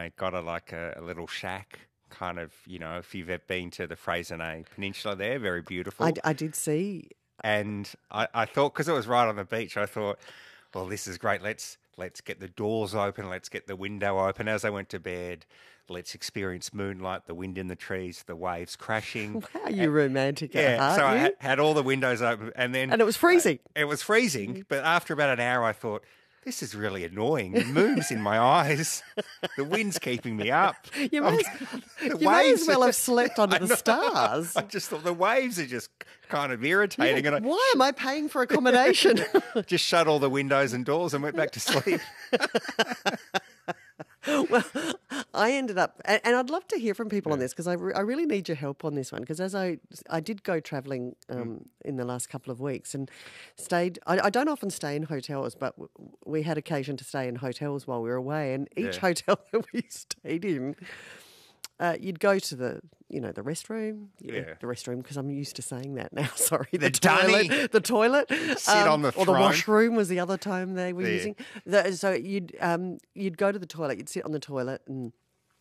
I got a little shack, kind of, if you've ever been to the Fraser Peninsula there, very beautiful. I did see. And I thought, because it was right on the beach, I thought, well, this is great. Let's get the doors open. Let's get the window open. As I went to bed, let's experience moonlight, the wind in the trees, the waves crashing. Wow, you romantic at heart, so you? I had all the windows open. And it was freezing. It was freezing. But after about an hour, I thought, this is really annoying. The moon's in my eyes. The wind's keeping me up. You may as well have slept under the stars. I just thought the waves are just kind of irritating. Yeah, why am I paying for accommodation? Just shut all the windows and doors and went back to sleep. Well, I ended up, and I'd love to hear from people on this because I really need your help on this one because as I did go travelling in the last couple of weeks and stayed, I don't often stay in hotels, but we had occasion to stay in hotels while we were away, and each hotel that we stayed in, you'd go to the restroom. Yeah. The restroom, because I'm used to saying that now. Sorry. The dunny. The toilet. Sit on the Or the throne. washroom was the other time they were Yeah. using. So you'd go to the toilet, you'd sit on the toilet and,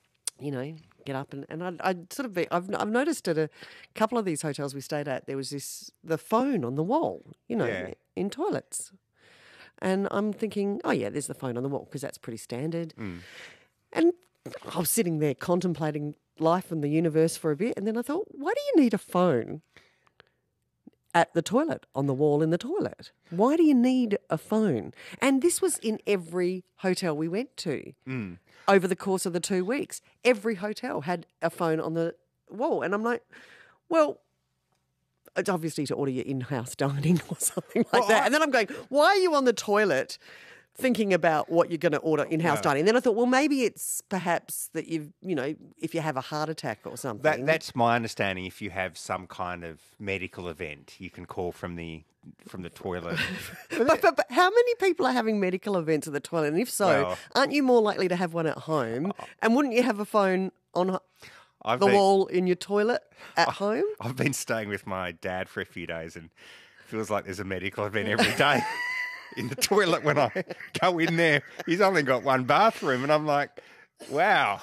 get up and I'd sort of be, I've noticed at a couple of these hotels we stayed at, there was the phone on the wall, in toilets. And I'm thinking, oh yeah, there's the phone on the wall because that's pretty standard. And I was sitting there contemplating life and the universe for a bit, and then I thought, why do you need a phone at the toilet, on the wall in the toilet? Why do you need a phone? And this was in every hotel we went to over the course of the 2 weeks. Every hotel had a phone on the wall. And I'm like, well, it's obviously to order your in-house dining or something like that. And then I'm going, why are you on the toilet thinking about what you're going to order in-house dining? And then I thought, well, maybe it's perhaps that if you have a heart attack or something. That's my understanding. If you have some kind of medical event, you can call from the toilet. But how many people are having medical events at the toilet? And if so, aren't you more likely to have one at home? And wouldn't you have a phone on the wall in your toilet at home? I've been staying with my dad for a few days and it feels like there's a medical event every day. In the toilet when I go in there. He's only got one bathroom and I'm like, wow.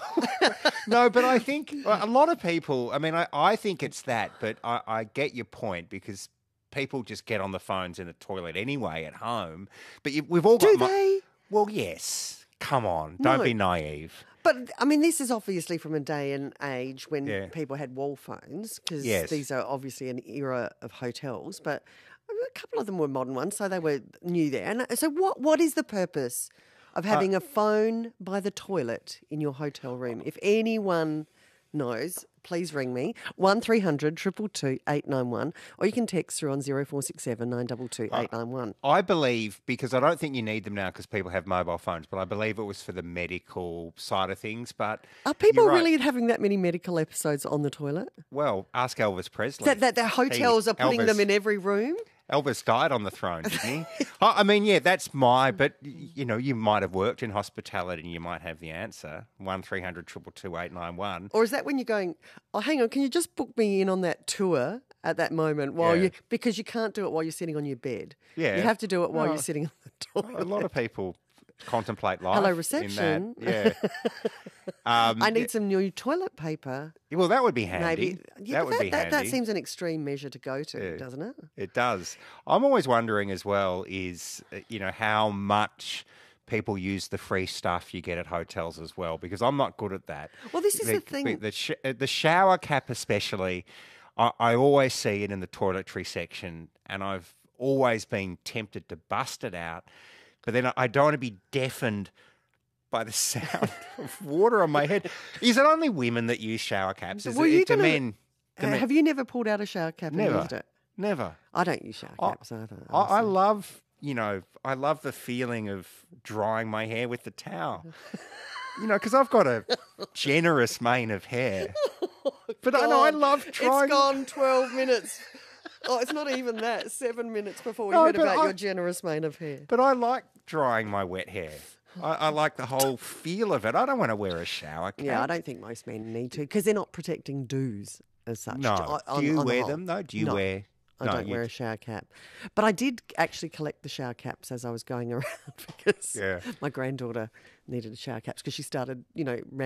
No, but I think a lot of people, I think it's that, but I get your point because people just get on the phones in the toilet anyway at home. But we've all got... Do they? Well, yes. Come on. Don't be naive. But, this is obviously from a day and age when people had wall phones because these are obviously an era of hotels, but... A couple of them were modern ones, so they were new there. And so what is the purpose of having a phone by the toilet in your hotel room? If anyone knows, please ring me, 1300 222 891, or you can text through on 0467 922 891. I believe, because I don't think you need them now because people have mobile phones, but I believe it was for the medical side of things. But are people really having that many medical episodes on the toilet? Well, ask Elvis Presley. That the hotels are putting them in every room? Elvis died on the throne, didn't he? That's but, you might have worked in hospitality and you might have the answer, 1300 222 891. Or is that when you're going, oh, hang on, can you just book me in on that tour at that moment because you can't do it while you're sitting on your bed. Yeah. You have to do it while you're sitting on the toilet. A lot of people contemplate life. Hello, reception. In that. Yeah. I need some new toilet paper. Well, that would be handy. Maybe. That would be handy. That seems an extreme measure to go to, doesn't it? It does. I'm always wondering as well is, how much people use the free stuff you get at hotels as well, because I'm not good at that. Well, this is the thing. The shower cap especially, I always see it in the toiletry section, and I've always been tempted to bust it out. But then I don't want to be deafened by the sound of water on my head. Is it only women that use shower caps? Is it men? Have you never pulled out a shower cap and used it? Never. I don't use shower caps either. I love, I love the feeling of drying my hair with the towel. Because I've got a generous mane of hair. But I love drying. It's gone 12 minutes. Oh, it's not even that. 7 minutes before we heard about your generous mane of hair. But I like drying my wet hair. I like the whole feel of it. I don't want to wear a shower cap. Yeah, I don't think most men need to because they're not protecting doos as such. No. Do you wear them though? Do you wear? I don't wear a shower cap. But I did actually collect the shower caps as I was going around because my granddaughter needed a shower caps because she started,